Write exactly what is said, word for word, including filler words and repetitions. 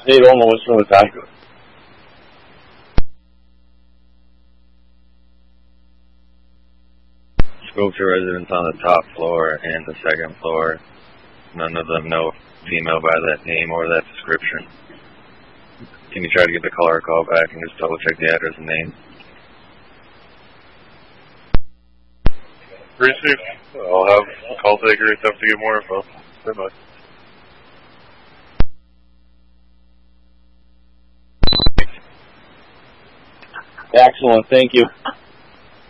State almost so it's accurate. Spoke to residents on the top floor and the second floor. None of them know female by that name or that description. Can you try to get the caller a call back and just double check the address and name? Received. I'll have the call taker attempt to get more info. Stand by. Excellent, thank you.